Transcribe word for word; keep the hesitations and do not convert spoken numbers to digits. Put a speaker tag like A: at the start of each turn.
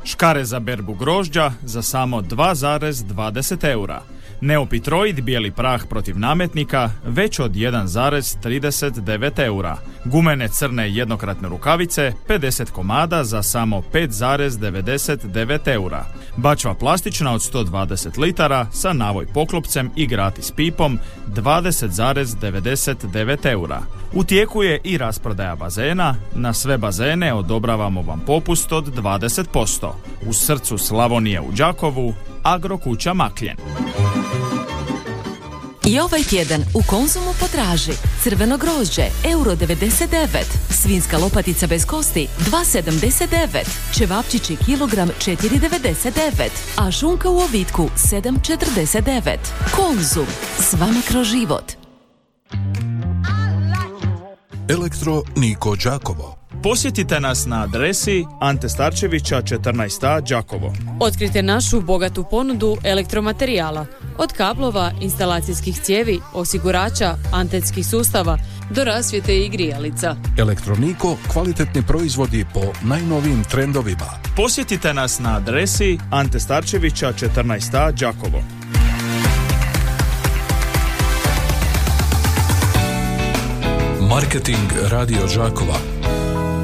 A: Škare za berbu grožđa za samo dva zarez dvadeset eura. Neopitroid bijeli prah protiv nametnika već od jedan zarez trideset devet eura. Gumene crne jednokratne rukavice pedeset komada za samo pet zarez devedeset devet eura. Bačva plastična od sto dvadeset litara sa navoj poklopcem i gratis pipom dvadeset zarez devedeset devet eura. U tijeku je i rasprodaja bazena. Na sve bazene odobravamo vam popust od dvadeset posto. U srcu Slavonije u Đakovu, Agrokuća Makljen.
B: I ovaj tjedan u Konzumu potraži crveno grožđe euro devedeset devet, svinjska lopatica bez kosti dva sedamdeset devet, ćevapčići kilogram četiri devedeset devet, a šunka u ovitku sedam četrdeset devet. Konzum, s vama kroz život.
C: Elektro Niko Đakovo.
A: Posjetite nas na adresi Ante Starčevića četrnaest A Đakovo.
D: Otkrite našu bogatu ponudu elektromaterijala, od kablova, instalacijskih cijevi, osigurača, antenskih sustava do rasvjete i grijalica.
C: Elektroniko, kvalitetni proizvodi po najnovijim trendovima.
A: Posjetite nas na adresi Ante Starčevića četrnaest A Đakovo.
C: Marketing Radio Đakova.